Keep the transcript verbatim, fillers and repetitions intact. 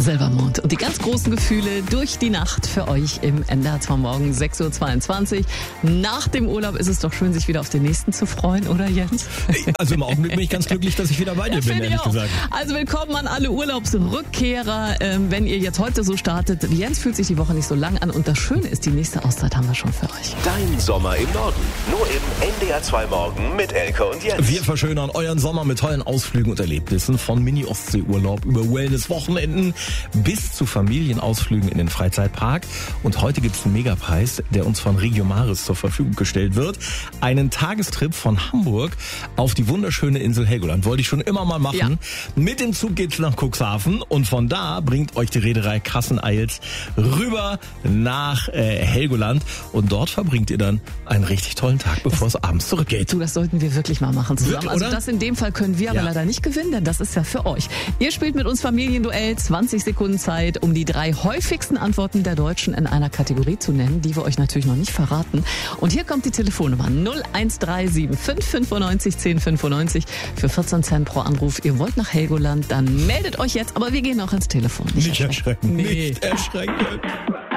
Silbermond und die ganz großen Gefühle durch die Nacht für euch im N D R zwei Morgen, sechs Uhr zweiundzwanzig. Nach dem Urlaub ist es doch schön, sich wieder auf den nächsten zu freuen, oder Jens? Also im Augenblick bin ich ganz glücklich, dass ich wieder bei dir ja, bin, ehrlich gesagt. Also willkommen an alle Urlaubsrückkehrer, ähm, wenn ihr jetzt heute so startet. Jens fühlt sich die Woche nicht so lang an und das Schöne ist, die nächste Auszeit haben wir schon für euch. Dein Sommer im Norden, nur im N D R zwei Morgen mit Elke und Jens. Wir verschönern euren Sommer mit tollen Ausflügen und Erlebnissen, von Mini-Ostsee-Urlaub über Wellness-Wochenenden bis zu Familienausflügen in den Freizeitpark. Und heute gibt es einen Megapreis, der uns von Regiomaris zur Verfügung gestellt wird. Einen Tagestrip von Hamburg auf die wunderschöne Insel Helgoland. Wollte ich schon immer mal machen. Ja. Mit dem Zug geht's nach Cuxhaven und von da bringt euch die Reederei Kassen-Eils rüber nach äh, Helgoland. Und dort verbringt ihr dann einen richtig tollen Tag, bevor das, es abends zurückgeht. Du, das sollten wir wirklich mal machen zusammen. Wird, also das in dem Fall können wir aber ja. leider nicht gewinnen, denn das ist ja für euch. Ihr spielt mit uns Familienduell, zwanzig Sekunden Zeit, um die drei häufigsten Antworten der Deutschen in einer Kategorie zu nennen, die wir euch natürlich noch nicht verraten. Und hier kommt die Telefonnummer null eins drei sieben fünf fünfundneunzig zehn fünfundneunzig für vierzehn Cent pro Anruf. Ihr wollt nach Helgoland, dann meldet euch jetzt, aber wir gehen auch ans Telefon. Nicht, nicht erschrecken. erschrecken. Nee. Nicht erschrecken.